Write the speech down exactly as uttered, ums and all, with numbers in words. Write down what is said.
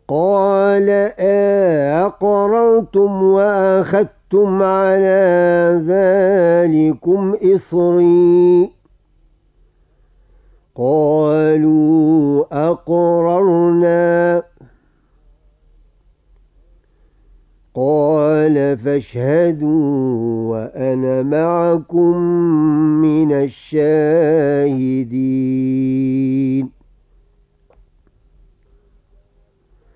قال أقررتم وأخذتم على ذلكم إصري قالوا أقررنا قال فاشهدوا وأنا معكم من الشاهدين